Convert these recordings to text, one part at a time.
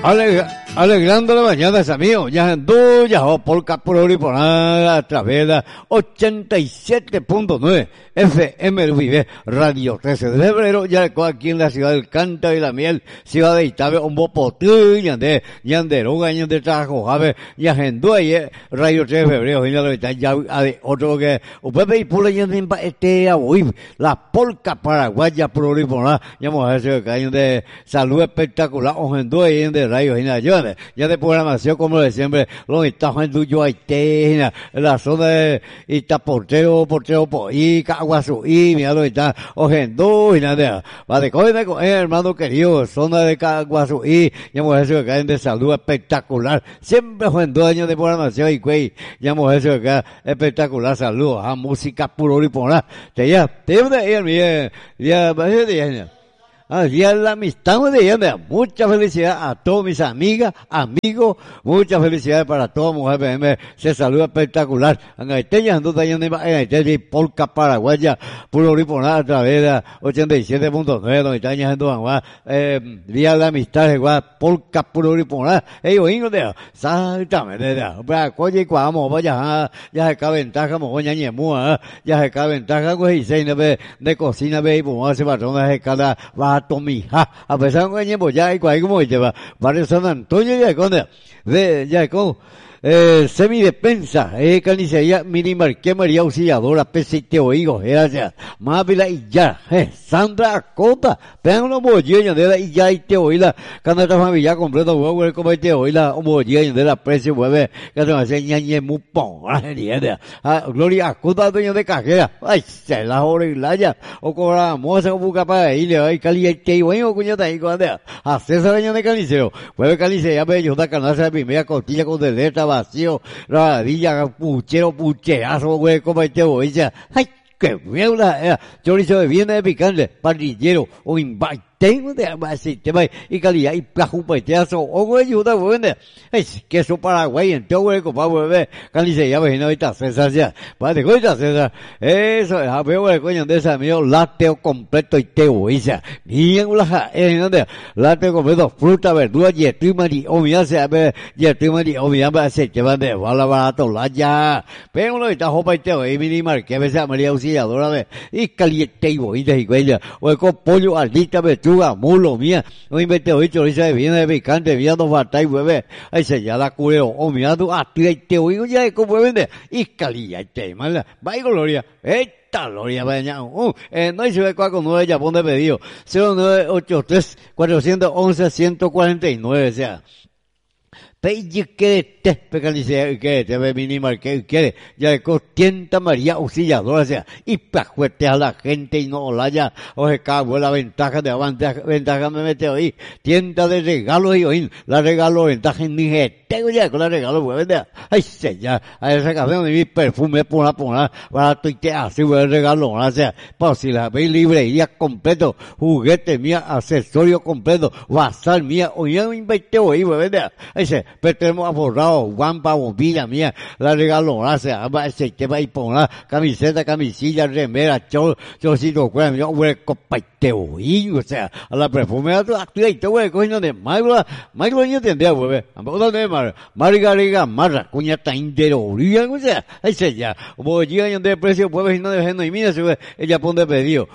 Alegrando la mañana, amigos, ya ando, ya por Caproriponada a través de 87.9 FM Vive, Radio 13 de febrero, ya aquí en la ciudad del Cántaro y la Miel, ciudad de Itabe, un bopotú, yanderoga, yande trabajo, jave, ya ando ahí, Radio 13 de febrero, ya otro que, upepe y pula yandimba este abuib, la polca paraguaya Proriponada, ya hemos hecho que hay de salud espectacular, ojendo ahí de Radio Gina, ya de programación como de siempre, los estados en Duyo Haití, en la zona de Itaporteo, Porteo Poí, Caguasuí, mira lo está, ojendo y nada, va de coger hermano querido, zona de Caguasuí, ya hemos hecho que caen de salud espectacular, siempre ojendo años de programación y güey, ya hemos hecho que espectacular salud, a música puro y por nada, ya, día de la amistad de ella, mucha felicidad a todas mis amigas, amigos, muchas felicidades para todas mujeres PM, se saluda espectacular. En Haití, ando teniendo en Haití, polca paraguaya, puro riponada a través de 87.9, donde está yendo a día de la amistad, igual, polca puro riponada, ellos hijos de, exactamente, para coche y cuamo, vaya, ya se cabe ventaja, mogoña ñemua, ya se cabe ventaja, pues, y seis de cocina, ve, y pues, se patrona, se cada, va Tomija, a pesar de que ya hay como lleva varios San Antonio ya con semidespensa, carnicería mini marqué María Auxiliadora, Pesite Oigo, Mávila y ya, Sandra Acota, vean los bolleños de la y ya y te oíla, canasta familiar completo, huevo, como te oíla, un bolleño de la precio, hueve, que se me hace ñañe muy pon, Gloria Acota, dueño de cajera, ay, se la hora y la ya, o cobra moza, o busca para ir, ay, cali, te oigo, cuñata, y cuando, a César dueño de carnicero, hueve carnicería, me ayuda a canasta de primera costilla con deleta, vacío, radilla, puchero, pucherazo, güey, como este boilla. ¡Ay, qué mierda! Chorizo de viene de picante, parrillero, o invite. Tengo de sistema y calidad y plajupeteazo o güey ayuda buena es queso Paraguay en todo güey compa bebé carnicería vecina ahorita César ya para de César eso es a ver coño de esa mío lácteo completo y te oísa bien la donde lácteo completo fruta verdura yetimari o mira se a ver yetimari o mira va se llevan de bala barato la ya pero lo está jopa y te oí minimal que a veces María Auxiliadora de y caliente y boita y güey o con pollo alita chuga, mulo, mía, no invente hoy chorizo de viene de picante, mía no falta y bebé, ahí se ya la culeo, o mira tú, tira y te oigo ya de cómo vende, y calilla y te mala, vaya gloria, esta gloria, vaya, no hay se ve cuál con 9 Japón de pedido, 0983-411-149, o sea, Pelle que te pecalice que te ve minimal que quiere ya de costienta María Auxiliadora sea y pajuete a la gente y no la ya o se cago la ventaja de ventaja me mete hoy tienda de regalos y hoy la regalo ventaja en mi tengo ya con la regalo voy a vender ay se ya a esa café mi perfume por para tu te así voy a regalo o sea por si la veis librería completo juguete mía accesorio completo WhatsApp mía hoy ya me invité hoy voy a vender ay se pero tenemos aforrado, guampa, bombilla mía, la regalo, se te va a ir poner camiseta, camisilla, remera, chorcito, yo voy a copaiteo, o sea, a la perfume, a y te voy a coger de Magro, yo tendría, güey, a vos de Margarita, Marra, cuñata indero, o sea, ahí se ya, voy a de precio, pues, no dejando, y mira, ella pone pedido,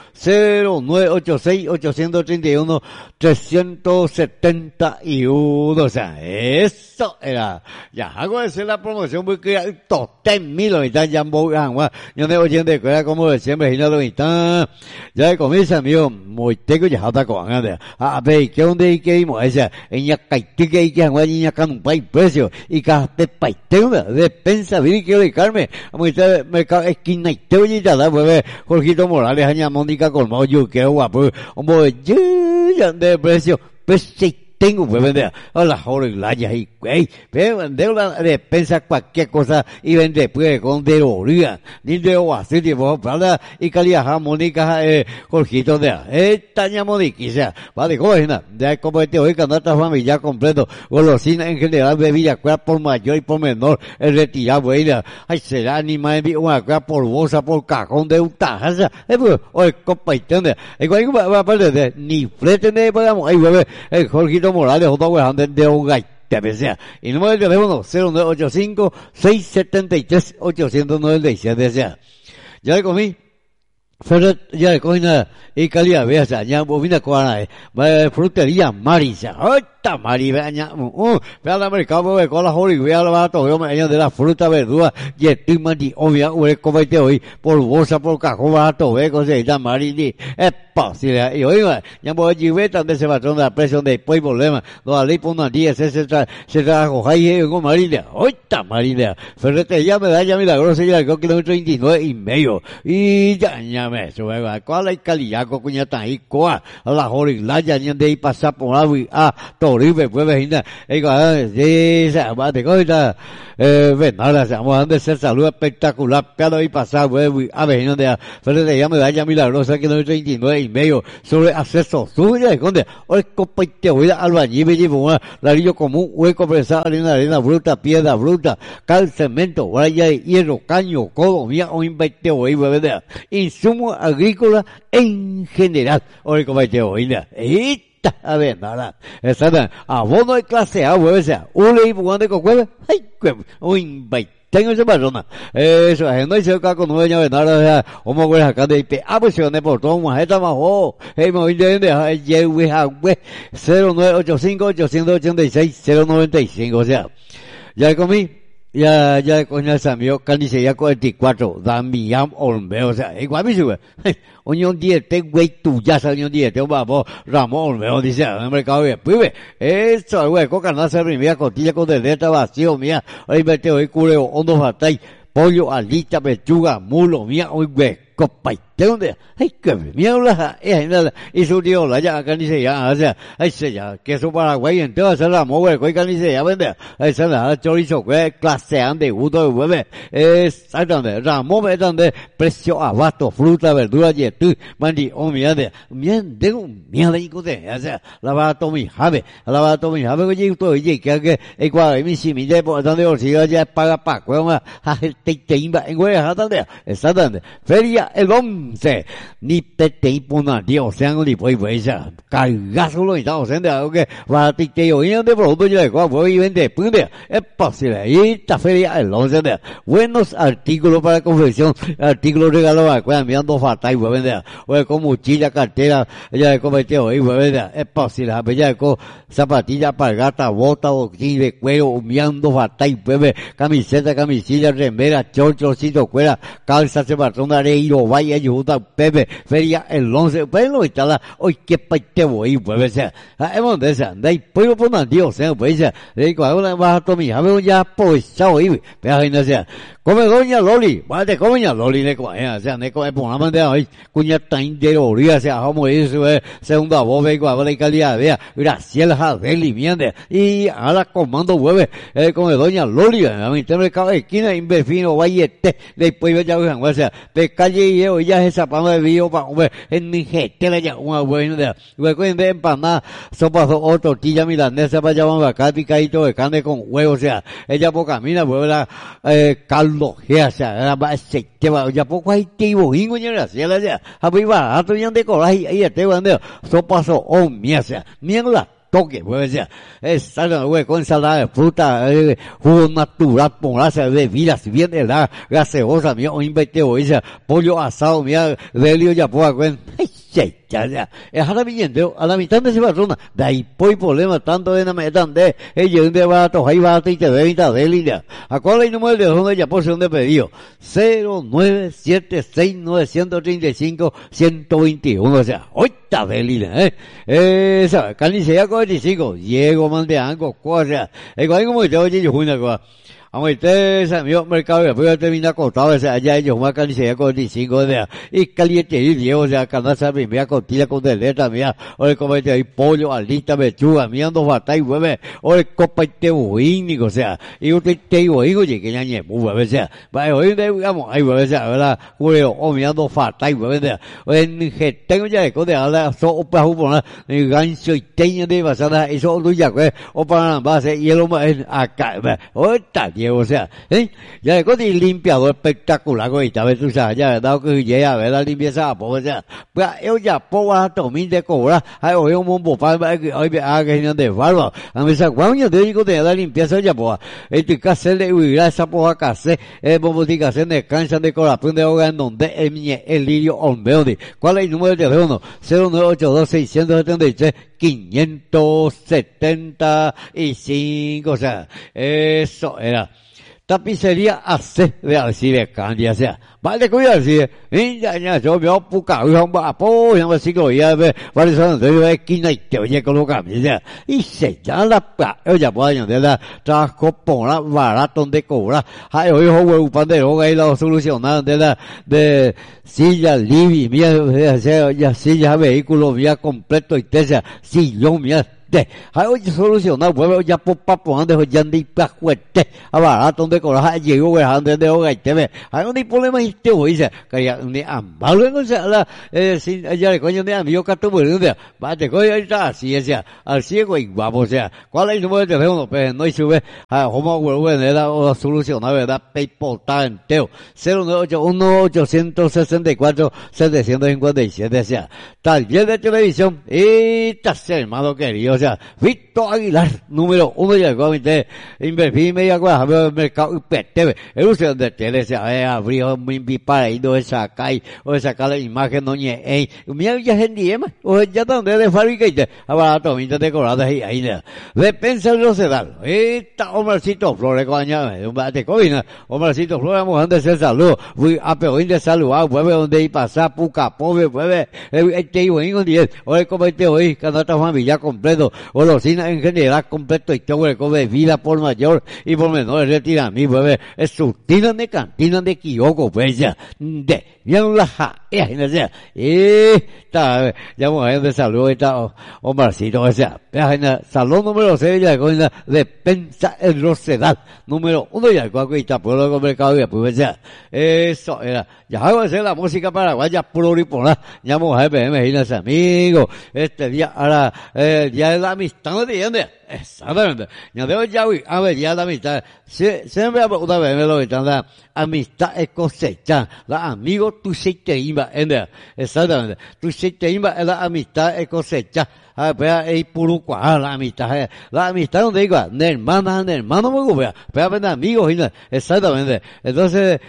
0986-831-371, o sea, eso era, ya, hago esa la promoción, porque toten mil, ahorita ya voy a yo no voy a era como de siempre, y no lo ya de comienza, amigo, muy tengo ya está con a ver, ¿qué onda y qué vimos? Esa, ella caitique y que agua niña can un país precio, y que te paiteo, despensa, vir que de Carmen, a muy mercado esquina y te voy a dar, pues, Jorgito Morales, aña Mónica Colmado, yo qué guapo, hombre, ya de precio, pues, tengo que vender a la jornada y güey, pero vender la despensa cualquier cosa y vender pues con deroría, ni de así tipo para y calidad armónica Jorgito de esta ñamónica, o sea, vale, coña, de como este hoy canasta familiar completo, golosina en general bebida por mayor y por menor, el retirado güey, ay será animal una por bolsa por cajón de un tajaza, pues hoy copa y tende, igual va a perder ni flete de pagamos, ay güey, el Jorgito Fernando Morales, J. de Ogay. Te desea. Y número de teléfono 0985-673-897 desea. Ya le comí. Pero ya le comí nada. Y calidad, vea, ya bovina cuana, frutería Marisa. ¡Ay, Mari, vea, vea la mercado, vea, con la jori, vea la bata, vea, me de la fruta, verdura, y el mandi, obvia, ure, comete hoy, por bolsa, por cajón, barato, vea, cosa, ya Mari, es posible. Y hoy, ya voy a llevar donde se va a la presión de después, problema, no, le pongo un día, se trajo, ahí, con Marina. ¡Ay, Marina! Ferretería, medalla milagrosa, ya el kilómetro 29 y medio. Y ya me, eso, vea, ¿cuál es calidad? Cuñata y coa a la jori la ya de ahí pasar por agua toribe pues vecina esa va de coita venala vamos a hacer salud espectacular pero ahí pasar a vecina de frente ya medalla milagrosa kilómetro 39 y medio sobre acceso suya donde hoy compite hoy albañil me llevo ladrillo común hueco presado arena bruta piedra bruta cal cemento valla de hierro caño codo mía o invente hoy bebé insumos agrícolas en general, hoy como te oína, a ver, nada, esa abono de clase A, hueve sea, ule y bugante con hueve, ay, uy, tengo esa persona, eso, no hay cerca con nueve años, nada, como huele acá de IP, pues se van por todo, majeta más, hey, me voy de, yewe, 0985-886-095, o sea, ya comí. Ya con el samio carnicería 44 Damián Olmeo, o sea, igual me sube. Unión 10, güey, tú ya sabes Unión 10, vamos, Ramón Olmeo, dice, en el mercado bien, pues, eso, güey, coca, no se rimía, costilla con deleta vacío, mía, hoy mete hoy cureo, hondo batay, pollo, alita, pechuga, mulo, mía, hoy, güey, copa, ¿de dónde? Ay, que mierda, y su tío, la ya carnicería, o sea, ay, se ya, queso paraguay, entonces la mogre, güey, carnicería, vende, ay, se la chorizo, güey, clasean de gusto, güey, exactamente, Ramón, donde precio abasto, fruta, verdura, yetú, mandi, mira, de un mierda, y o sea, la va a tomar, oye, igual, mi si mi de, por donde bolsillo ya paga pa, güey, te imba, güey, exactamente, feria, el 11, ni te impona, Dios, sean ni pues, cargazo lo estamos haciendo, algo que va a te oír de producto ya de cuál, y vende, punde, es posible, y esta feria, el 11 de, buenos artículos para confección, artículos regalados, enviando fatal, y vender, o con mochila, cartera, ya de cometeo, y vender, es posible, ya de con zapatilla, pargata, bota, boquín de cuero, enviando fatal, bebé, camiseta, camisilla, remera, chorchocito, cuera, calza, se patrón, areiro, vaya, ayuda, bebé, feria, el 11, pues lo instala, hoy que paite voy, pues, hemos de esa, de ahí, pues, por Dios, pues, de ahí, cuando vas a tomar, a ver, ya, pues, chao, y, pero, sea, come doña Loli, vale, come doña Loli, ne coja, o sea, ne coja, por la manera, hoy, cuña tan de oría, o sea, como eso, segunda voz, igual, de calidad, vea, Graciela Jadeli, miende, y ahora comando hueve, come doña Loli, a mí, te me cabe esquina, inverfino, vayete, después ya, o sea, de calle y yo, ya esa pama de vivo, para comer, en mi gente, ya, una buena idea, recuerden de empanada, sopa o tortilla milanesa, para llevar acá, picadito de carne con huevo, o sea, ella por camina, vuelve la, Carlos Gea, era más ya poco hay tibo, hingo, ya, ya, arriba, a tu ya de coraje, ahí te van de, sopa o mierda, toque, pues decir, salga, güey, con ensalada de fruta, jugo natural, pomaraza, bebidas, bien de la gaseosa, mía, o inventeo, dice, pollo asado, mía, delio, ya, pues, güey, ya, es a la mitad de esa persona, de ahí, pues, problema, tanto de la metan de, ellos, de barato, ahí va, y te ve, ya, a cuál hay número de donde ya, por donde pedido, 0976-935-121, o sea, hoy está de esa, carnicería 45, Diego Mandeango, cosa, igual como te oye, yo, una cosa, aunque usted se envió mercado y después termina acostado, o sea, allá ellos una carnicería 45, o sea, y caliente y Diego, o sea, canasta primera costilla con deleta, mía, o el comete ahí pollo, alita, mechuga, mía, dos batas y hueve, o el copa y tebuínico, o sea, y usted te digo, oye, que ya ñe, hueve, o sea, vaya, hoy digamos, ahí hueve, o sea, ¿verdad? Julio, o mía, dos batas y hueve, o en tengo ya de cosas, ahora, so, para jugar, el gancho y teño de basada, eso, tú ya, o para la base, y el hombre, acá, o está, gallego, o sea, ya de con el limpiador espectacular, güey, tal vez tú sabes, ya de dado que llega a ver la limpieza, pues, o sea, pues, yo ya puedo a tomar de cobrar, hay un bombo para que hoy me haga de barba, a mí se aguanta, yo digo de la limpieza, ya pues, que hacerle huir a esa poja que hace, bombo de hacer de cancha de corazón de hogar en donde el lirio Olmeoni. ¿Cuál es el número de teléfono? 0982-673-575, o sea, eso era. Tapicería AC de Alcide Candia, o sea, vale cuidarse, ya, yo veo puca, yo apoyo, ya me sigo, ya ve, vale, son de esquina y te oye colocar, ya, y se ya la, ya puedo de la, trabajo por la barato de cobrar, hay hoy, huevo, pandero, ahí la solucionada de silla, libi, mía, ya silla, vehículo, vía completo y te sea, sillón, mía, hay hoy solucionado, vuelve ya por papo, ande ya ni pajuete, a barato de coraje, llegó, ande de hoga y te ve, hay un problema y te voy a decir, que ya, ni ambalo, no sé, ya le coño de amigo que tú puedes, va, te coño, ahí está, así, o sea, al ciego y guapo, o sea, ¿cuál es el número de teléfono? Pues no, y sube, como vuelve, o solucionar, ¿verdad? PayPal, está entero, 098-1864-757, o sea, taller de televisión, y estás hermano querido, o sea, Víctor Aguilar, número 1 y el comité, invertir media cuadra, mercado IPTV, el uso de tele se abrió mi paraíso de sacar, o de sacar la imagen, no ñe, mira, ya gente, o ya donde de fábrica y te, abarato, mita decoradas y ahí, despensa el Rosedal, esta Omarcito Flores, coña, un bate coina, Omarcito Flores, mujer de ser salud, fui a peor de saludar, vuelve donde y pasar, puca, pobre, vuelve, este hijo, hijo, o el comité hoy, canasta familia completo, o los cines en general completo y todo el de vida por mayor y por menor retira a mí, pues, es surtina de cantina de Kiyoko, pues, ya, bien la ya, está, ya mujer de salud, está, Omarcito, o sea, salón número 6, ya, con la despensa el Rosedal, número 1, ya, cuaco, y está, pueblo de mercado, y pues, ya, eso era, ya hago hacer la música paraguaya pluripolar, ya mujer, imagínense, amigo, este día, ahora, ya la amistad, ¿no entiendes? Exactamente. Yo digo ya, a ver, ya la amistad, siempre una vez me lo gritan, la amistad es cosecha, la amigo tu se te imba, exactamente, tu se te imba, la amistad es cosecha, pues es puro cuadro, la amistad no digo, de hermano, me gusta, pero de amigos, exactamente, entonces,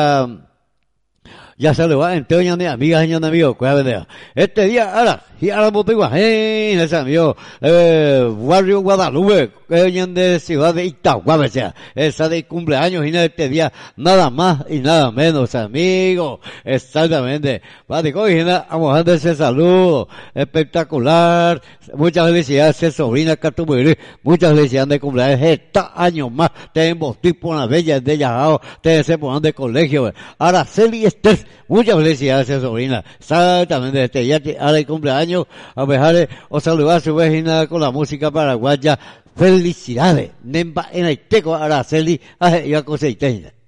ya se le va entero ya de amigas y de amigos, cuál este día, ahora, y ahora motivo, ese amigo, barrio Guadalupe, de ciudad de Itagua, o sea, esa de cumpleaños y de este día, nada más y nada menos, amigo, exactamente, vale, cogina, vamos a darse saludo, espectacular, muchas felicidades, sobrina Catumurí, muchas felicidades de cumpleaños, esta años más, tenemos tipo una bella de Yajao, te se ponen de colegio, Araceli Esther, muchas felicidades, sobrina, exactamente, este día, ahora el cumpleaños, a dejar o saludar a su vecina con la música paraguaya. Felicidades, Nemba en Aiteco, Araceli, y a coseiteña.